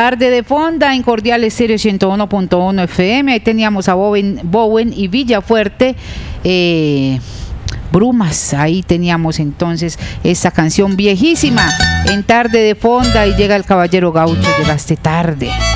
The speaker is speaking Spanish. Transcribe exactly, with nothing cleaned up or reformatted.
Tarde de Fonda en Cordial Estéreo ciento uno punto uno F M. Ahí teníamos a Bowen, Bowen y Villafuerte. Eh, Brumas, ahí teníamos entonces esta canción viejísima en Tarde de Fonda. Y llega el Caballero Gaucho, llegaste tarde.